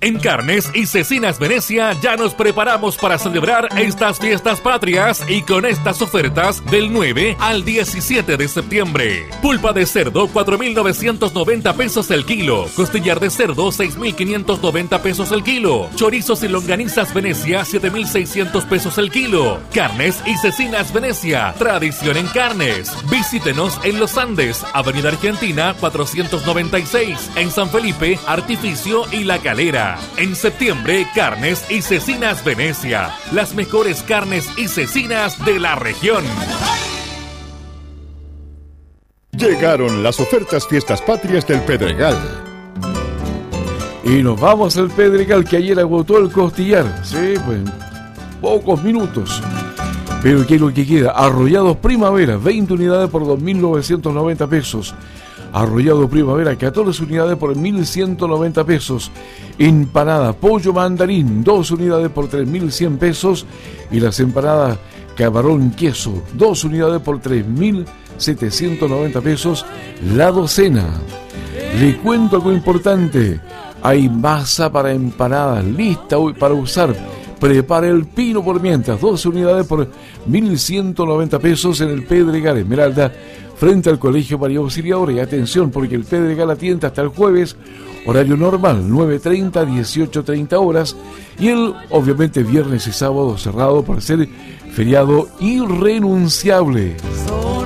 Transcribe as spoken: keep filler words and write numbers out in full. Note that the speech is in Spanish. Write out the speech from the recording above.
En Carnes y Cecinas Venecia ya nos preparamos para celebrar estas fiestas patrias y con estas ofertas del nueve al diecisiete de septiembre. Pulpa de cerdo cuatro mil novecientos noventa pesos el kilo. Costillar de cerdo seis mil quinientos noventa pesos el kilo. Chorizos y longanizas Venecia siete mil seiscientos pesos el kilo. Carnes y Cecinas Venecia, tradición en carnes. Visítenos en Los Andes, Avenida Argentina cuatrocientos noventa y seis, en San Felipe, Artificio y La Calera. En septiembre, Carnes y Cecinas Venecia, las mejores carnes y cecinas de la región. Llegaron las ofertas Fiestas Patrias del Pedregal. Y nos vamos al Pedregal, que ayer agotó el costillar. Sí, pues, pocos minutos. Pero ¿qué es lo que queda? Arrollados Primavera, veinte unidades por dos mil novecientos noventa pesos. Arrollado Primavera, catorce unidades por mil ciento noventa pesos. Empanada Pollo Mandarín, dos unidades por tres mil cien pesos. Y las empanadas Camarón Queso, dos unidades por tres mil setecientos noventa pesos la docena. Le cuento algo importante. Hay masa para empanadas lista hoy para usar. Prepara el pino por mientras, doce unidades por mil ciento noventa pesos en el Pedregal Esmeralda, frente al Colegio María Auxiliadora. Y atención, porque el Pedregal atiende hasta el jueves, horario normal, nueve treinta a dieciocho treinta horas, y el, obviamente, viernes y sábado cerrado por ser feriado irrenunciable.